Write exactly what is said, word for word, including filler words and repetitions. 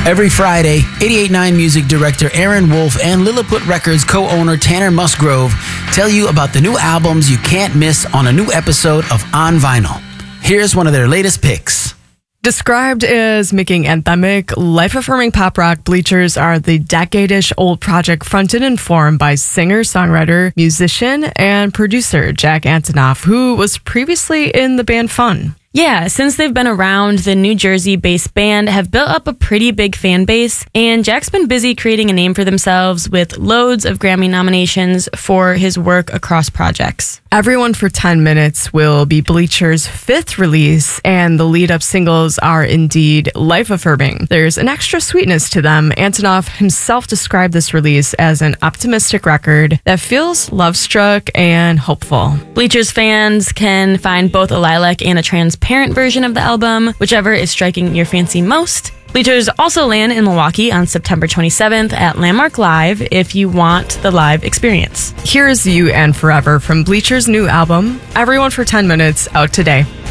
Every Friday, eighty-eight point nine music director Aaron Wolf and Lilliput Records co-owner Tanner Musgrove tell you about the new albums you can't miss on a new episode of On Vinyl. Here's one of their latest picks. Described as making anthemic, life-affirming pop rock, Bleachers are the decade-ish old project fronted and formed by singer, songwriter, musician, and producer Jack Antonoff, who was previously in the band Fun. Yeah, since they've been around, the New Jersey-based band have built up a pretty big fan base, and Jack's been busy creating a name for themselves with loads of Grammy nominations for his work across projects. Everyone for ten minutes will be Bleachers' fifth release, and the lead-up singles are indeed life-affirming. There's an extra sweetness to them. Antonoff himself described this release as an optimistic record that feels love-struck and hopeful. Bleachers fans can find both a lilac and a transparent version of the album, whichever is striking your fancy most. Bleachers also land in Milwaukee on September twenty-seventh at Landmark Live if you want the live experience. Here's You and Forever from Bleachers' new album, Everyone for ten minutes, out today.